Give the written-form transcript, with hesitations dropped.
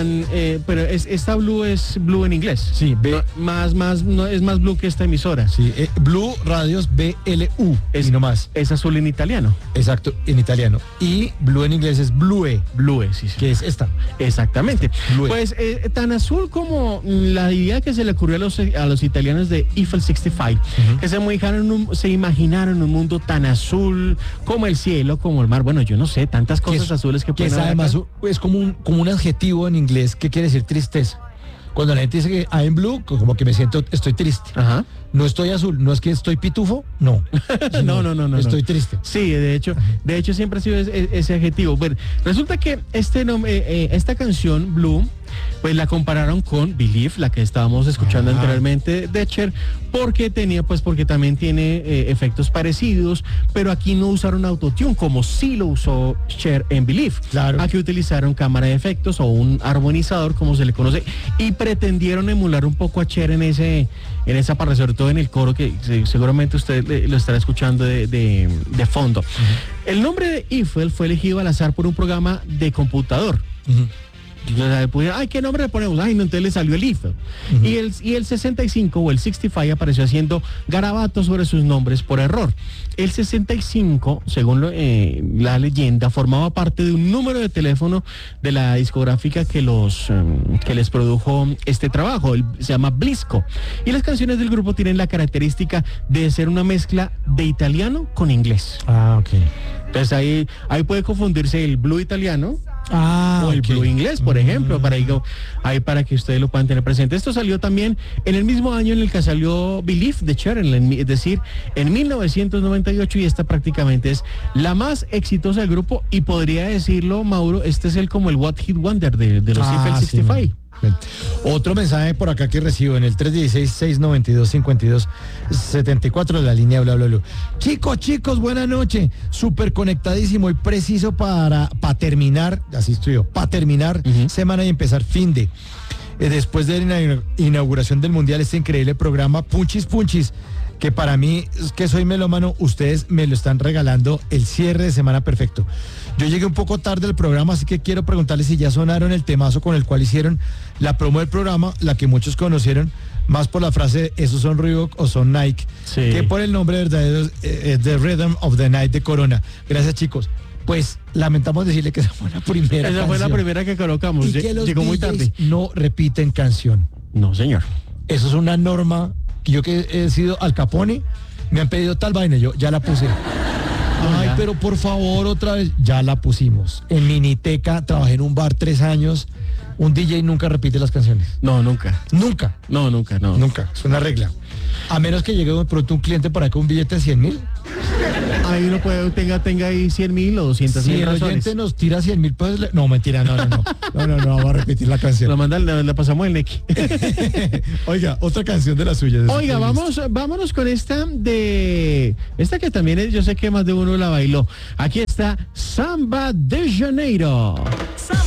pero esta Blue es Blue en inglés. Sí, Es más Blue que esta emisora. Sí, Blue Radios BLU, Es, y no más. es azul en italiano. Exacto, en italiano. Y Blue en inglés es Blue, Blue, sí. que es esta. Exactamente. Blue. Pues tan azul como la idea que se le ocurrió a los italianos de Eiffel 65, que se imaginaron un mundo tan azul como el cielo, como el mar. Bueno, yo no sé, tantas cosas azules que Que pueden es haber además acá. es como un adjetivo en inglés que quiere decir tristeza. Cuando la gente dice que I'm blue, como que estoy triste. Ajá. No estoy azul, no es que estoy pitufo, no. No. Estoy triste. Sí, de hecho siempre ha sido ese adjetivo. Bueno, resulta que esta canción, Blue, pues la compararon con Believe, la que estábamos escuchando anteriormente de Cher, porque también tiene efectos parecidos, pero aquí no usaron autotune, como sí lo usó Cher en Believe. Claro. Aquí utilizaron cámara de efectos o un armonizador, como se le conoce, y pretendieron emular un poco a Cher en esa parte, sobre todo en el coro, que seguramente usted lo estará escuchando de fondo. El nombre de Eiffel fue elegido al azar por un programa de computador. Ay, ¿qué nombre le ponemos? Ay, no, entonces le salió el Eiffel. Y el 65 o el 65 apareció haciendo garabatos sobre sus nombres por error. El 65, según la leyenda, formaba parte de un número de teléfono de la discográfica que les produjo este trabajo. Se llama Blisco. Y las canciones del grupo tienen la característica de ser una mezcla de italiano con inglés. Ah, ok. Entonces ahí puede confundirse el blue italiano o el ok. blue inglés, por ejemplo, para que ustedes lo puedan tener presente. Esto salió también en el mismo año en el que salió Believe de Cher, es decir, en 1998, y esta prácticamente es la más exitosa del grupo, y podría decirlo, Mauro, este es como el What Hit Wonder de los Eiffel 65. Sí. Otro mensaje por acá que recibo en el 316-692-5274 de la línea bla bla bla. Chicos, buena noche. Súper conectadísimo y preciso para terminar, así estoy yo, para terminar semana y empezar fin de. Después de la inauguración del Mundial, este increíble programa Punchis, que para mí, que soy melómano, ustedes me lo están regalando el cierre de semana perfecto. Yo llegué un poco tarde al programa, así que quiero preguntarles si ya sonaron el temazo con el cual hicieron la promo del programa, la que muchos conocieron, más por la frase, esos son Reebok o son Nike, que por el nombre verdadero, The Rhythm of the Night de Corona. Gracias, chicos. Pues lamentamos decirle que esa fue la primera Esa fue la primera que colocamos. Y que los llegó muy DJs tarde. no repiten canción. No, señor. Eso es una norma. Yo que he sido Al Capone, me han pedido tal vaina, yo ya la puse. Ay, pero por favor, otra vez, ya la pusimos. En Miniteca, trabajé en un bar 3 años, un DJ nunca repite las canciones. No, nunca. Nunca. No, nunca, no. Nunca, es una regla. A menos que llegue de pronto un cliente para acá un billete de 100,000. Ahí uno tenga ahí 100,000 o 200,000 Si el oyente nos tira 100,000, pues no, mentira, no, vamos a repetir la canción. La pasamos el Neki. Oiga, otra canción de la suya. Oiga, vámonos con esta que también yo sé que más de uno la bailó. Aquí está Samba de Janeiro.